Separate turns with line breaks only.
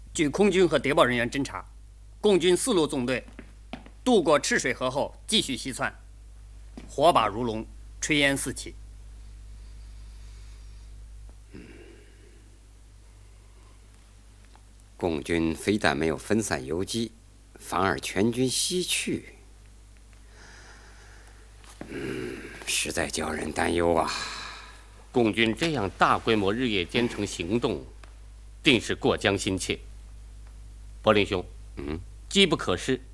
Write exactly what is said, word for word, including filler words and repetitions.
据空军和谍报人员侦查，共军四路纵队渡过赤水河后继续西窜，火把如龙，炊烟四起。
共军非但没有分散游击，反而全军西去。嗯，实在叫人担忧啊！
共军这样大规模日夜兼程行动，定是过江心切。柏林兄，
嗯，
机不可失，